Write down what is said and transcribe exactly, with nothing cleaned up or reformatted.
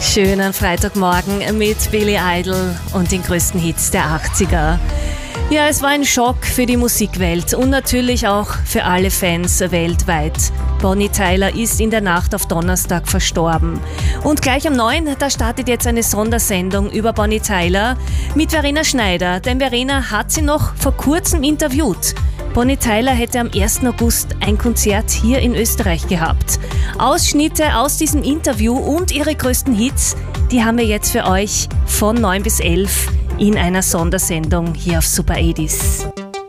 Schönen Freitagmorgen mit Billy Idol und den größten Hits der achtziger. Ja, es war ein Schock für die Musikwelt und natürlich auch für alle Fans weltweit. Bonnie Tyler ist in der Nacht auf Donnerstag verstorben. Und gleich um neun, da startet jetzt eine Sondersendung über Bonnie Tyler mit Verena Schneider, denn Verena hat sie noch vor kurzem interviewt. Bonnie Tyler hätte am ersten August ein Konzert hier in Österreich gehabt. Ausschnitte aus diesem Interview und ihre größten Hits, die haben wir jetzt für euch von neun bis elf in einer Sondersendung hier auf Super achtzig.